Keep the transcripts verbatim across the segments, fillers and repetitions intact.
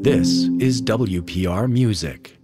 This is W P R Music.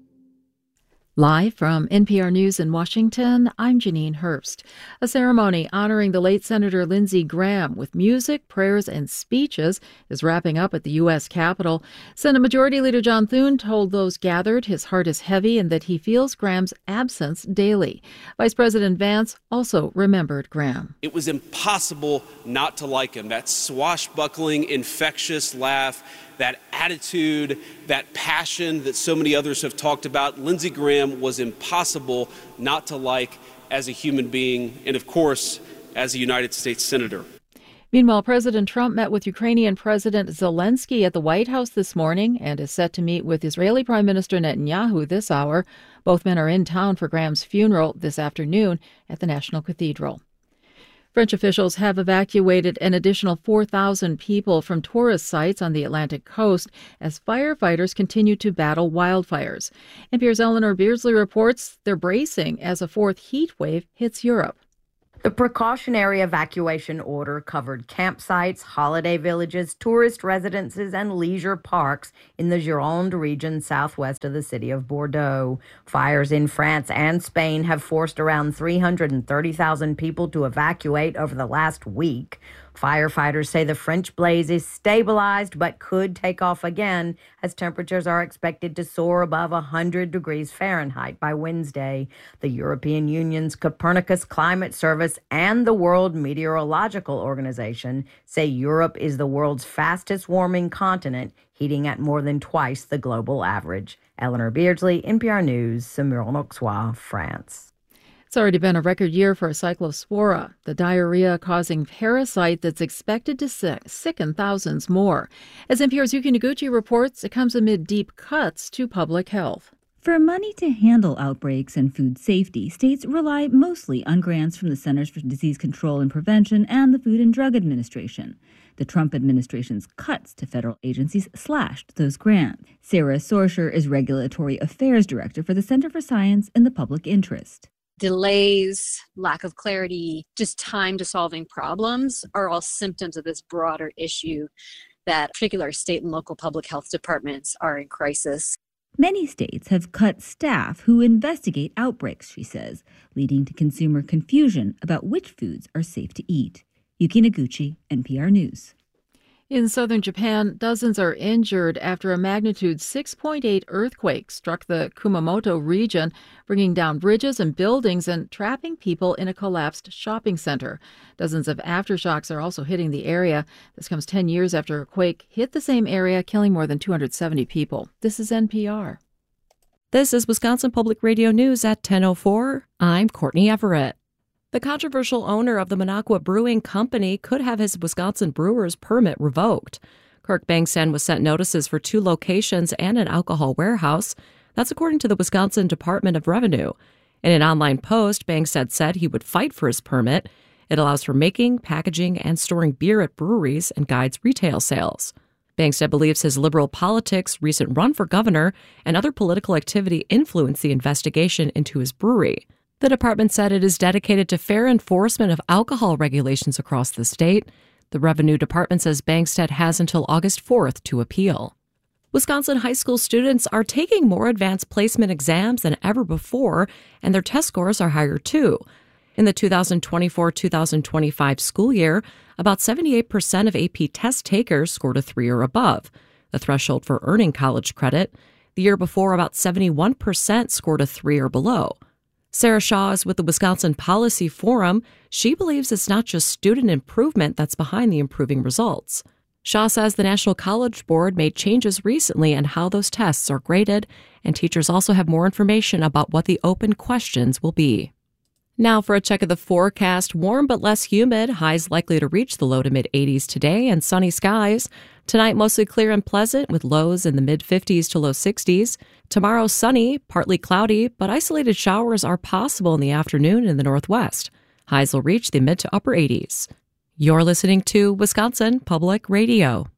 Live from N P R News in Washington, I'm Janine Herbst. A ceremony honoring the late Senator Lindsey Graham with music, prayers, and speeches is wrapping up at the U S Capitol. Senate Majority Leader John Thune told those gathered his heart is heavy and that he feels Graham's absence daily. Vice President Vance also remembered Graham. It was impossible not to like him. That swashbuckling, infectious laugh, that attitude, that passion that so many others have talked about. Lindsey Graham was impossible not to like as a human being and, of course, as a United States Senator. Meanwhile, President Trump met with Ukrainian President Zelensky at the White House this morning and is set to meet with Israeli Prime Minister Netanyahu this hour. Both men are in town for Graham's funeral this afternoon at the National Cathedral. French officials have evacuated an additional four thousand people from tourist sites on the Atlantic coast as firefighters continue to battle wildfires. N P R's Eleanor Beardsley reports they're bracing as a fourth heat wave hits Europe. The precautionary evacuation order covered campsites, holiday villages, tourist residences, and leisure parks in the Gironde region southwest of the city of Bordeaux. Fires in France and Spain have forced around three hundred thirty thousand people to evacuate over the last week. Firefighters say the French blaze is stabilized but could take off again as temperatures are expected to soar above one hundred degrees Fahrenheit by Wednesday. The European Union's Copernicus Climate Service and the World Meteorological Organization say Europe is the world's fastest warming continent, heating at more than twice the global average. Eleanor Beardsley, N P R News, Saumur-en-Auxois, France. It's already been a record year for Cyclospora, the diarrhea-causing parasite that's expected to sicken thousands more. As N P R's Yuki Noguchi reports, it comes amid deep cuts to public health. For money to handle outbreaks and food safety, states rely mostly on grants from the Centers for Disease Control and Prevention and the Food and Drug Administration. The Trump administration's cuts to federal agencies slashed those grants. Sarah Sorscher is Regulatory Affairs Director for the Center for Science in the Public Interest. Delays, lack of clarity, just time to solving problems are all symptoms of this broader issue that particular state and local public health departments are in crisis. Many states have cut staff who investigate outbreaks, she says, leading to consumer confusion about which foods are safe to eat. Yuki Noguchi, N P R News. In southern Japan, dozens are injured after a magnitude six point eight earthquake struck the Kumamoto region, bringing down bridges and buildings and trapping people in a collapsed shopping center. Dozens of aftershocks are also hitting the area. This comes ten years after a quake hit the same area, killing more than two hundred seventy people. This is N P R. This is Wisconsin Public Radio News at ten oh four. I'm Courtney Everett. The controversial owner of the Minocqua Brewing Company could have his Wisconsin brewer's permit revoked. Kirk Bangstad was sent notices for two locations and an alcohol warehouse. That's according to the Wisconsin Department of Revenue. In an online post, Bangstad said he would fight for his permit. It allows for making, packaging, and storing beer at breweries and guides retail sales. Bangstad believes his liberal politics, recent run for governor, and other political activity influenced the investigation into his brewery. The department said it is dedicated to fair enforcement of alcohol regulations across the state. The Revenue Department says Bangstad has until August fourth to appeal. Wisconsin high school students are taking more advanced placement exams than ever before, and their test scores are higher too. In the two thousand twenty-four two thousand twenty-five school year, about seventy-eight percent of A P test takers scored a three or above, the threshold for earning college credit. The year before, about seventy-one percent scored a three or below. Sarah Shaw is with the Wisconsin Policy Forum. She believes it's not just student improvement that's behind the improving results. Shaw says the National College Board made changes recently in how those tests are graded, and teachers also have more information about what the open questions will be. Now for a check of the forecast. Warm but less humid. Highs likely to reach the low to mid eighties today and sunny skies. Tonight mostly clear and pleasant with lows in the mid fifties to low sixties. Tomorrow sunny, partly cloudy, but isolated showers are possible in the afternoon in the northwest. Highs will reach the mid to upper eighties. You're listening to Wisconsin Public Radio.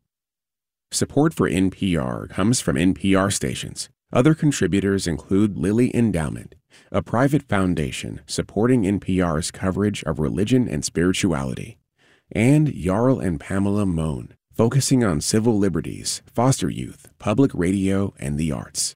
Support for N P R comes from N P R stations. Other contributors include Lilly Endowment, a private foundation supporting N P R's coverage of religion and spirituality, and Jarl and Pamela Mohn, focusing on civil liberties, foster youth, public radio, and the arts.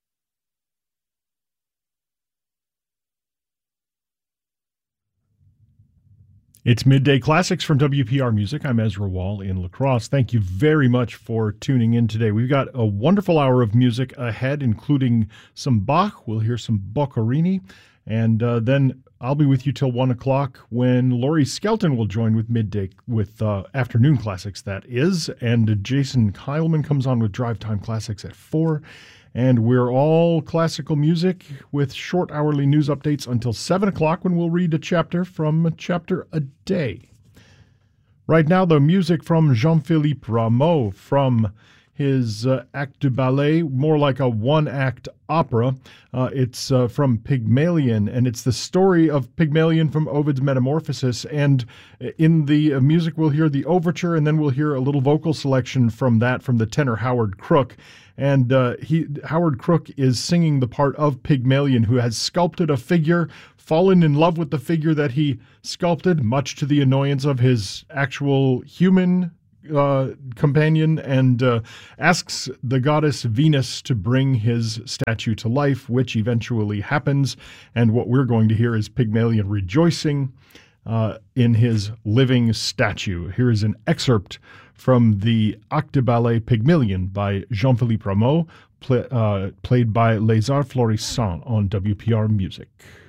It's Midday Classics from W P R Music. I'm Ezra Wall in La Crosse. Thank you very much for tuning in today. We've got a wonderful hour of music ahead, including some Bach. We'll hear some Boccherini. And uh, then I'll be with you till one o'clock when Laurie Skelton will join with Midday, with uh, Afternoon Classics, that is. And Jason Heilman comes on with Drive Time Classics at four. And we're all classical music with short hourly news updates until seven o'clock when we'll read a chapter from a chapter a day. Right now, the music from Jean-Philippe Rameau from his uh, Act de Ballet, more like a one-act opera. Uh, it's uh, from Pygmalion, and it's the story of Pygmalion from Ovid's Metamorphosis. And in the uh, music, we'll hear the overture, and then we'll hear a little vocal selection from that from the tenor Howard Crook. And uh, he Howard Crook is singing the part of Pygmalion, who has sculpted a figure, fallen in love with the figure that he sculpted, much to the annoyance of his actual human uh, companion, and uh, asks the goddess Venus to bring his statue to life, which eventually happens. And what we're going to hear is Pygmalion rejoicing uh, in his living statue. Here is an excerpt from the Acte de Ballet Pygmalion by Jean-Philippe Rameau, play, uh, played by Les Arts Florissants on W P R Music.